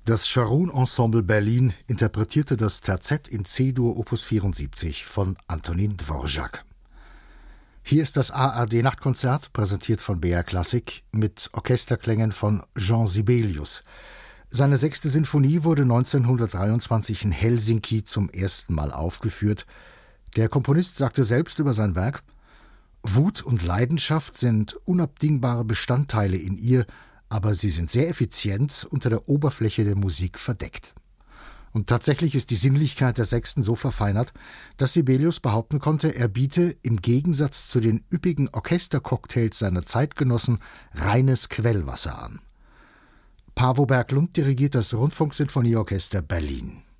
Das Scharoun-Ensemble Berlin interpretierte das Terzett in C-Dur Opus 74 von Antonin Dvorak. Hier ist das ARD-Nachtkonzert, präsentiert von BR Klassik, mit Orchesterklängen von Jean Sibelius. Seine 6. Sinfonie wurde 1923 in Helsinki zum ersten Mal aufgeführt. Der Komponist sagte selbst über sein Werk: Wut und Leidenschaft sind unabdingbare Bestandteile in ihr, aber sie sind sehr effizient unter der Oberfläche der Musik verdeckt. Und tatsächlich ist die Sinnlichkeit der 6. so verfeinert, dass Sibelius behaupten konnte, er biete im Gegensatz zu den üppigen Orchestercocktails seiner Zeitgenossen reines Quellwasser an. Paavo Berglund dirigiert das Rundfunksinfonieorchester Berlin.